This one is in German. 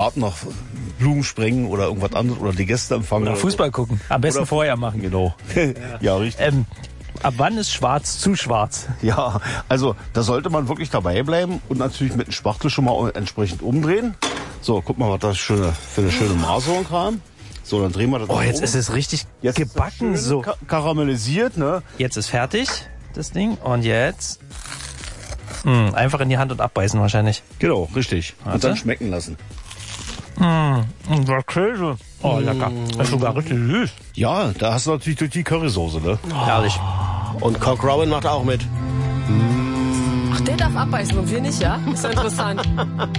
Braten noch Blumen sprengen oder irgendwas anderes oder die Gäste empfangen. Oder Fußball gucken. Am besten Oder vorher machen. Genau. Ja, richtig. Ab wann ist schwarz zu schwarz? Ja, also da sollte man wirklich dabei bleiben und natürlich mit dem Spachtel schon mal entsprechend umdrehen. So, guck mal, was das für eine schöne Maserung haben. So, dann drehen wir das Jetzt ist es richtig jetzt gebacken. ist das schön karamellisiert, ne? Jetzt ist fertig, das Ding. Und jetzt einfach in die Hand und abbeißen wahrscheinlich. Genau, richtig. Und Warte. dann schmecken lassen. Der Käse. Oh, lecker. Das ist sogar richtig süß. Ja, da hast du natürlich durch die Currysoße, ne? Herrlich. Und Cock Robin macht auch mit. Ach, der darf abbeißen und wir nicht, ja? Ist ja interessant.